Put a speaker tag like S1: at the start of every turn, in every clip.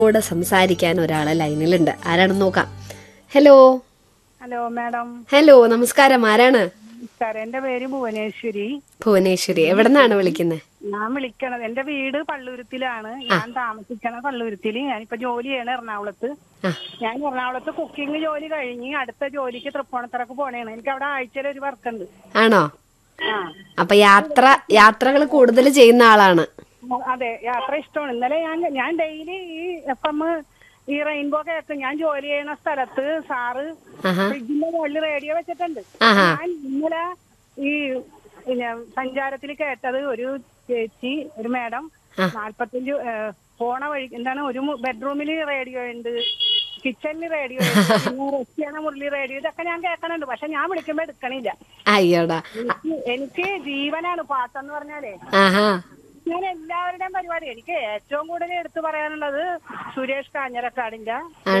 S1: കൂടെ സംസാരിക്കാൻ ഒരാളെ ലൈനിലുണ്ട്. ആരാണെന്ന് നോക്കാം. ഹലോ.
S2: Hello madam.
S1: ഹലോ, നമസ്കാരം. ആരാണ്?
S2: നമസ്കാരം. എന്റെ പേര് ഭുവനേശ്വരി.
S1: ഭുവനേശ്വരി, എവിടെ നിന്നാണ് വിളിക്കുന്നത്?
S2: ഞാൻ വിളിക്കണത്, എന്റെ വീട് പള്ളുരുത്തിലാണ്. ഞാൻ താമസിക്കണ പള്ളുരുത്തില്. ഞാനിപ്പോ ജോലി ചെയ്യണ എറണാകുളത്ത്. ഞാൻ എറണാകുളത്ത് കുക്കിംഗ് ജോലി കഴിഞ്ഞ് അടുത്ത ജോലിക്ക് തൃപ്പൂണിത്തറക്ക് പോണേണ്. എനിക്ക് അവിടെ ആഴ്ചയിൽ ഒരു വർക്ക് ഉണ്ട്.
S1: ആണോ?
S2: ആ
S1: അപ്പൊ യാത്രകൾ കൂടുതൽ ചെയ്യുന്ന ആളാണ്.
S2: അതെ, യാത്ര ഇഷ്ടമാണ്. ഇന്നലെ ഞാൻ ഡെയിലി ഈ FM ഈ റെയിൻബോ കേൾക്കും. ഞാൻ ജോലി ചെയ്യുന്ന സ്ഥലത്ത് സാറ് ഫ്രിഡ്ജിന്റെ മുകളിൽ റേഡിയോ വെച്ചിട്ടുണ്ട്. ഞാൻ ഇന്നലെ ഈ സഞ്ചാരത്തിൽ കേട്ടത് ഒരു ചേച്ചി, ഒരു മാഡം 45 പോണ വഴി എന്താണ്, ഒരു ബെഡ്റൂമിൽ റേഡിയോ ഉണ്ട്, കിച്ചണിൽ റേഡിയോ ഉണ്ട്, പിന്നെ റെസ്റ്റിയാണ് മുറിയിൽ റേഡിയോ. ഇതൊക്കെ ഞാൻ കേൾക്കണുണ്ട്. പക്ഷെ ഞാൻ വിളിക്കുമ്പോ എടുക്കണില്ല.
S1: അയ്യോടാ,
S2: എനിക്ക് ജീവനാണ് പാട്ടെന്ന് പറഞ്ഞാലേ. ഞാൻ എല്ലാവരുടെയും പരിപാടി, എനിക്ക് ഏറ്റവും കൂടുതൽ എടുത്തു പറയാനുള്ളത് സുരേഷ് കാഞ്ഞിരക്കാടിന്റെ.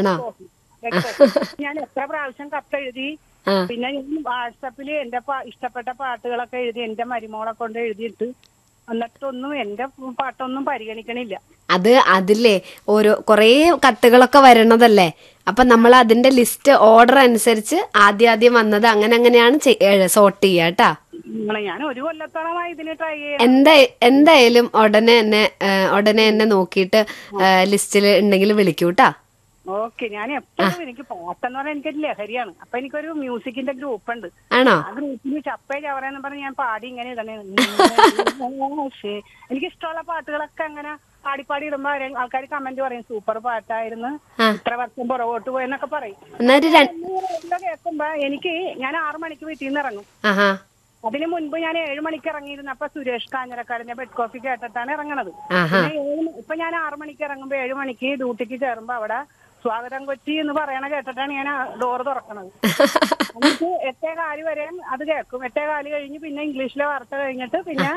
S2: ഞാൻ എത്ര പ്രാവശ്യം കത്തെഴുതി, പിന്നെ ഞാൻ വാട്സപ്പില് എന്റെ ഇഷ്ടപ്പെട്ട പാട്ടുകളൊക്കെ എഴുതി എന്റെ മരുമോളെ കൊണ്ട് എഴുതിയിട്ട്, എന്നിട്ടൊന്നും എന്റെ പാട്ടൊന്നും പരിഗണിക്കണില്ല.
S1: അതില്ലേ കൊറേ കത്തുകളൊക്കെ വരണതല്ലേ. അപ്പൊ നമ്മൾ അതിന്റെ ലിസ്റ്റ് ഓർഡർ അനുസരിച്ച് ആദ്യം വന്നത് അങ്ങനെയാണ് സോർട്ട് ചെയ്യാട്ടാ.
S2: ഞാൻ ഒരു കൊല്ലത്തോളമായി ഇതിന് ട്രൈ ചെയ്യാം.
S1: എന്തായാലും ഉടനെ തന്നെ നോക്കിയിട്ട് ലിസ്റ്റിൽ ഉണ്ടെങ്കിൽ വിളിക്കൂട്ടാ.
S2: ഓക്കെ. ഞാൻ എപ്പോഴും എനിക്ക് പാട്ടെന്ന് പറഞ്ഞാൽ എനിക്കൊരു ലഹരിയാണ്. അപ്പൊ എനിക്കൊരു മ്യൂസിക്കിന്റെ ഗ്രൂപ്പ് ഉണ്ട്.
S1: ആണോ?
S2: ആ ഗ്രൂപ്പിൽ ചപ്പേ ചവറെന്ന് പറഞ്ഞ് ഞാൻ പാടി ഇങ്ങനെ ഇടണേ. എനിക്ക് ഇഷ്ടമുള്ള പാട്ടുകളൊക്കെ അങ്ങനെ പാടി ഇടുമ്പോ ആൾക്കാർ കമന്റ് പറയും, സൂപ്പർ പാട്ടായിരുന്നു, ഇത്ര വർഷം പുറകോട്ട് പോയെന്നൊക്കെ പറയും. കേൾക്കുമ്പോ ഞാൻ 6 മണിക്ക് വീട്ടിൽ നിന്ന് ഇറങ്ങും. അതിനു മുൻപ് ഞാൻ 7 മണിക്ക് ഇറങ്ങിയിരുന്നപ്പോ സുരേഷ് കാഞ്ഞിരക്കാടിന്റെ ബെഡ് കോഫി കേട്ടിട്ടാണ് ഇറങ്ങണത്. ഇപ്പൊ ഞാൻ 6 മണിക്ക് ഇറങ്ങുമ്പോ 7 മണിക്ക് ഡ്യൂട്ടിക്ക് കയറുമ്പോ അവിടെ സ്വാഗതം കൊച്ചി എന്ന് പറയണ കേട്ടിട്ടാണ് ഞാൻ ഡോറ് തുറക്കണത്. എനിക്ക് 8:15 വരെയും അത് കേൾക്കും. 8:15 കഴിഞ്ഞ് പിന്നെ ഇംഗ്ലീഷിലെ വാർത്ത കഴിഞ്ഞിട്ട് പിന്നെ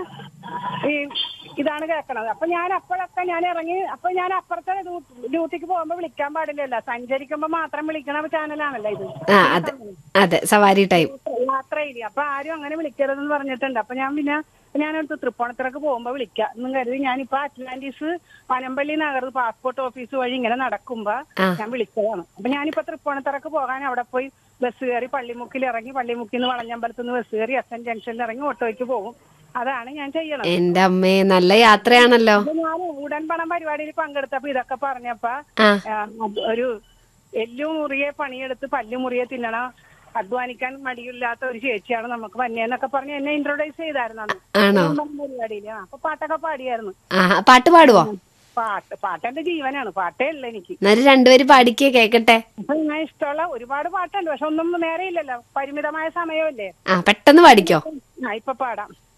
S2: ഇതാണ് കേൾക്കണത്. അപ്പൊ ഞാൻ അപ്പോഴൊക്കെ ഞാൻ ഇറങ്ങി. അപ്പൊ ഞാൻ അപ്പുറത്തെ ഡ്യൂട്ടിക്ക് പോകുമ്പോ വിളിക്കാൻ പാടില്ലല്ലോ, സഞ്ചരിക്കുമ്പോ മാത്രം വിളിക്കണ ചാനലാണല്ലോ ഇത്.
S1: അതെ, സവാരി ടൈം
S2: യാത്രയില്ല. അപ്പൊ ആരും അങ്ങനെ വിളിക്കരുതെന്ന് പറഞ്ഞിട്ടുണ്ട്. അപ്പൊ ഞാനടുത്ത് തൃപ്പൂണിത്തറക്ക് പോകുമ്പോ വിളിക്കാം എന്നും കരുതി ഞാനിപ്പോ Atlantis Panampilly Nagar passport office വഴി ഇങ്ങനെ നടക്കുമ്പോ ഞാൻ വിളിച്ചതാണ്. അപ്പൊ ഞാനിപ്പോ തൃപ്പൂണിത്തറക്ക് പോകാൻ അവിടെ പോയി ബസ് കയറി പള്ളിമുക്കിൽ ഇറങ്ങി, പള്ളിമുക്കിന്ന് വളഞ്ഞമ്പലത്തുനിന്ന് ബസ് കയറി SN ജംഗ്ഷനിൽ ഇറങ്ങി ഓട്ടോയ്ക്ക് പോകും. അതാണ് ഞാൻ ചെയ്യണത്.
S1: എന്റെ അമ്മേ, നല്ല യാത്രയാണല്ലോ.
S2: ഞാൻ ഉടൻ പണം പരിപാടിയിൽ പങ്കെടുത്തപ്പോ ഇതൊക്കെ പറഞ്ഞപ്പോ ഒരു എല്ലു മുറിയെ പണിയെടുത്ത് പല്ലു മുറിയെ തിന്നണ അധ്വാനിക്കാൻ മടിയില്ലാത്ത ഒരു ചേച്ചിയാണ് നമുക്ക് വന്നേന്നൊക്കെ പറഞ്ഞ് എന്നെ ഇൻട്രോഡ്യൂസ് ചെയ്തായിരുന്നു പരിപാടിയില്. അപ്പൊ പാട്ടൊക്കെ പാടിയായിരുന്നു.
S1: പാട്ട് പാടുവോ?
S2: പാട്ടെന്റെ ജീവനാണ്. പാട്ടേ ഉള്ള എനിക്ക്.
S1: രണ്ടുപേരും പാടിക്കേ കേക്കട്ടെ.
S2: അപ്പൊ ഞാൻ ഇഷ്ടമുള്ള ഒരുപാട് പാട്ടുണ്ട്. പക്ഷെ ഒന്നും നേരെ ഇല്ലല്ലോ, പരിമിതമായ സമയമല്ലേ.
S1: പെട്ടെന്ന് പാടിക്കോ.
S2: ഇപ്പൊ പാടാം.